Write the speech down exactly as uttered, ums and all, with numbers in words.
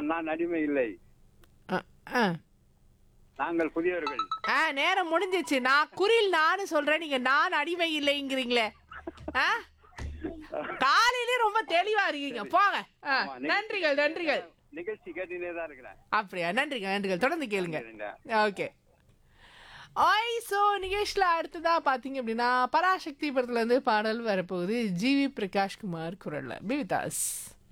நான் அடிமை இல்லை. அ, ஆ. நாங்கள் புதியவர்கள். ஆ நேரம் முடிஞ்சிச்சு. நான் குரில் நானு சொல்றேன், நீங்க நான் அடிமை இல்லைங்கிறீங்களே. ஆ காலையிலே ரொம்ப தெளிவா இருக்கீங்க. சரி. போங்க. ஆ, ஆமா, நிகழ்ச்சி நன்றிகள் நன்றிகள். நிகழ்ச்சி கேட்டுனே தான் இருக்கிறேன். அப்படியா? நன்றிகள் நன்றிகள். தொடர்ந்து கேளுங்க. நன்றிங்க. ஓகே. ஆய் ஸோ நிகேஷ்ல அடுத்ததா பார்த்தீங்க அப்படின்னா பராசக்தி படத்துல இருந்து பாடல் வரப்போகுது. ஜிவி பிரகாஷ் குமார் குரல்ல. Be with us.